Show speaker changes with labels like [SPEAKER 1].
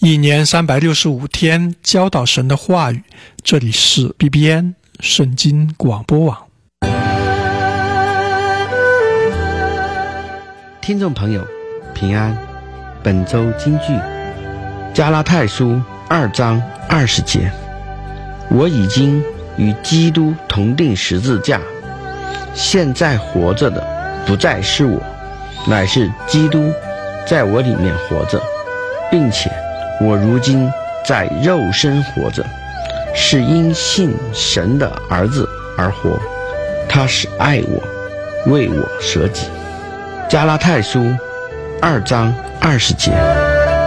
[SPEAKER 1] 一年365天，教导神的话语。这里是 BBN 圣经广播网。
[SPEAKER 2] 听众朋友平安，本周金句加拉太书2章20节，我已经与基督同定十字架，现在活着的不再是我，乃是基督在我里面活着，并且我如今在肉身活着，是因信神的儿子而活，他是爱我，为我舍己。加拉太书2章20节。